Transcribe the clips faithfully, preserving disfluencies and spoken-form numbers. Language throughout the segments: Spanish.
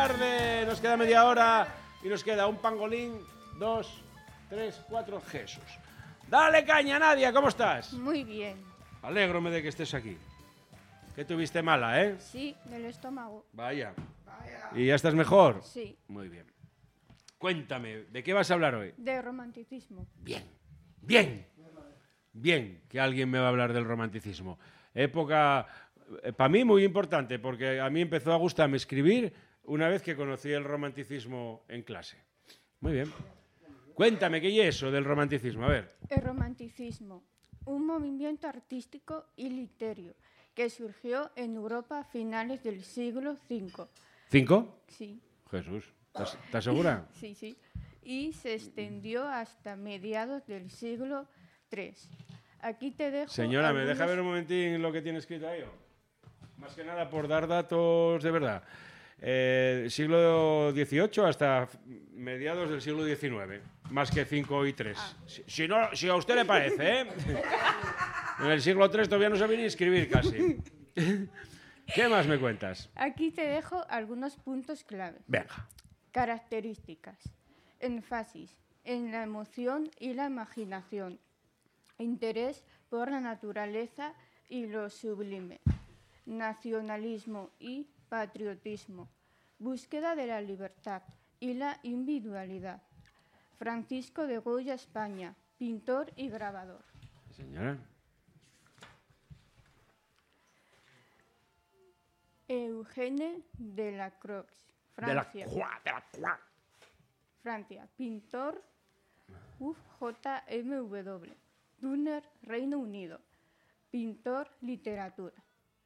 tarde. Nos queda media hora y nos queda un pangolín, dos, tres, cuatro. Jesús. Dale caña, Nadia, ¿cómo estás? Muy bien. Alégrome de que estés aquí. ¿Qué tuviste mala, eh? Sí, del estómago. Vaya. ¿Y ya estás mejor? Sí. Muy bien. Cuéntame, ¿de qué vas a hablar hoy? De romanticismo. Bien, bien, bien que alguien me va a hablar del romanticismo. Época, eh, para mí muy importante, porque a mí empezó a gustarme escribir una vez que conocí el romanticismo en clase. Muy bien. Cuéntame, ¿qué es eso del romanticismo? A ver. El romanticismo, un movimiento artístico y literario que surgió en Europa a finales del siglo cinco. ¿Cinco? Sí. Jesús, ¿estás, ¿estás segura? Sí, sí. Y se extendió hasta mediados del siglo tres. Aquí te dejo... Señora, algunos... ¿me deja ver un momentín lo que tiene escrito ahí? Más que nada por dar datos de verdad. Eh, siglo dieciocho hasta mediados del siglo diecinueve. Más que cinco y tres. Ah. Si, si, no, si a usted le parece, ¿eh? En el siglo tres todavía no sabía ni escribir casi. ¿Qué más me cuentas? Aquí te dejo algunos puntos clave. Venga. Características. Énfasis en la emoción y la imaginación. Interés por la naturaleza y lo sublime. Nacionalismo y patriotismo. Búsqueda de la libertad y la individualidad. Francisco de Goya, España, pintor y grabador. Señora. Eugène Delacroix, Francia. De la, de la, Francia, pintor. Uf, J M W. Turner, Reino Unido. Pintor, literatura.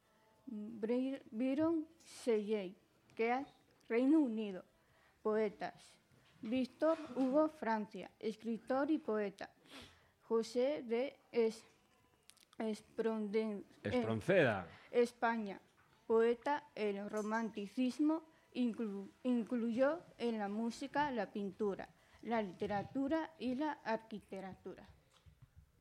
Byron Shelley, Reino Unido. Poetas. Víctor Hugo, Francia, escritor y poeta. José de es, Espronden, Espronceda. eh, España, poeta. El romanticismo inclu, incluyó en la música, la pintura, la literatura y la arquitectura.